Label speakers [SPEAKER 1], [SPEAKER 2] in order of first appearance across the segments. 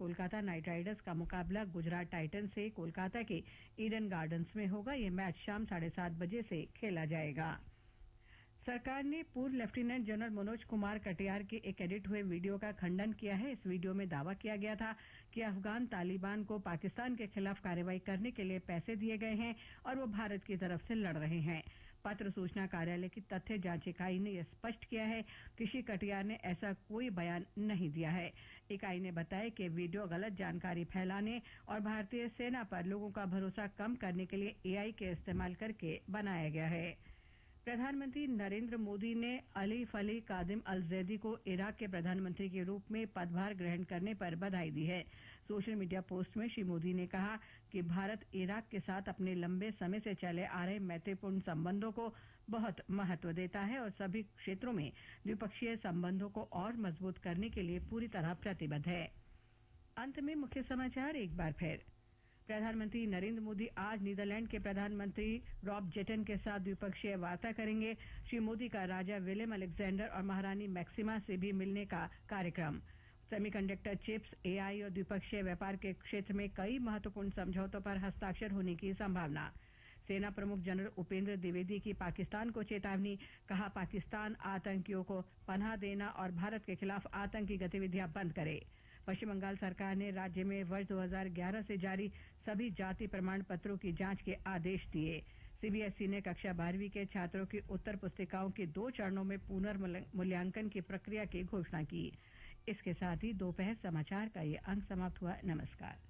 [SPEAKER 1] Kolkata night Riders का मुकाबला Gujarat Titans से कोलकाता के ईडन गार्डन्स में होगा। ये मैच शाम 7:30 बजे से खेला जाएगा। सरकार ने पूर्व लेफ्टिनेंट जनरल मनोज कुमार कटियार के एक एडिट हुए वीडियो का खंडन किया है। इस वीडियो में दावा किया गया था कि अफगान तालिबान को पाकिस्तान के खिलाफ कार्रवाई करने के लिए पैसे दिए गए हैं और वो भारत की तरफ से लड़ रहे हैं। पत्र सूचना कार्यालय की तथ्य जांच इकाई ने यह स्पष्ट किया है कि श्री कटियार ने ऐसा कोई बयान नहीं दिया है। इकाई ने बताया कि वीडियो गलत जानकारी फैलाने और भारतीय सेना पर लोगों का भरोसा कम करने के लिए एआई के इस्तेमाल करके बनाया गया है। प्रधानमंत्री नरेंद्र मोदी ने अलीफ अली कादिम अल जैदी को इराक के प्रधानमंत्री के रूप में पदभार ग्रहण करने पर बधाई दी है। सोशल मीडिया पोस्ट में श्री मोदी ने कहा कि भारत इराक के साथ अपने लंबे समय से चले आ रहे मैत्रीपूर्ण संबंधों को बहुत महत्व देता है और सभी क्षेत्रों में द्विपक्षीय संबंधों को और मजबूत करने के लिए पूरी तरह प्रतिबद्ध है। अंत में मुख्य समाचार एक बार फिर। प्रधानमंत्री नरेंद्र मोदी आज नीदरलैंड के प्रधानमंत्री रॉब जेटन के साथ द्विपक्षीय वार्ता करेंगे। श्री मोदी का राजा विलियम अलेक्जेंडर और महारानी मैक्सिमा से भी मिलने का कार्यक्रम। सेमीकंडक्टर चिप्स, एआई और द्विपक्षीय व्यापार के क्षेत्र में कई महत्वपूर्ण समझौतों पर हस्ताक्षर होने की संभावना। सेना प्रमुख जनरल उपेंद्र द्विवेदी की पाकिस्तान को चेतावनी, कहा पाकिस्तान आतंकियों को पनाह देना और भारत के खिलाफ आतंकी गतिविधियां बंद करे। पश्चिम बंगाल सरकार ने राज्य में वर्ष 2011 से जारी सभी जाति प्रमाण पत्रों की जांच के आदेश दिए। सीबीएसई ने कक्षा 12वीं के छात्रों की उत्तर पुस्तिकाओं की 2 चरणों में पुनर्मूल्यांकन की प्रक्रिया की घोषणा की। इसके साथ ही दोपहर समाचार का ये अंक समाप्त हुआ। नमस्कार।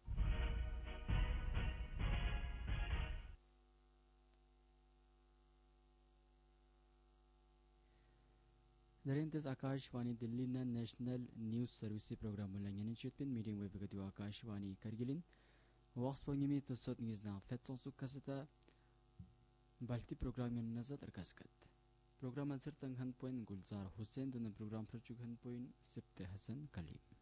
[SPEAKER 2] Darintes Akashwani Delhi na National News Service program mulanyan chutpin meeting we begatu Akashwani Kargilin Wax pangimi to sot news na fetson su kasata balti program yan nazat arkaskat program answer tanghan point Gulzar Hussein dun program perchukan point Sibte Hasan Kalim